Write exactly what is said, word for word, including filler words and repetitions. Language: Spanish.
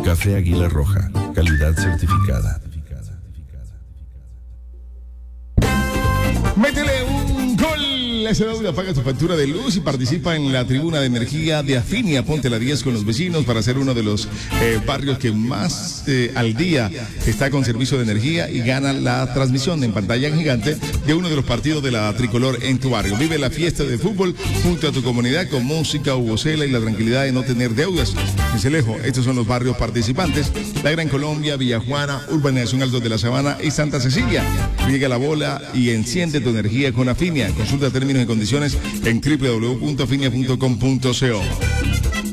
Café Águila Roja, calidad certificada. Métele un gol. Ese deuda, paga tu factura de luz y participa en la tribuna de energía de Afinia. Ponte la diez con los vecinos para ser uno de los eh, barrios que más eh, al día está con servicio de energía y gana la transmisión en pantalla en gigante de uno de los partidos de la tricolor en tu barrio. Vive la fiesta de fútbol junto a tu comunidad con música, uvocela y la tranquilidad de no tener deudas. En Celejo, estos son los barrios participantes: La Gran Colombia, Villajuana, Urbanización Altos de la Sabana y Santa Cecilia. Riega la bola y enciende tu energía con Afinia. Consulta términos y condiciones en doble u doble u doble u punto afinia punto com punto co.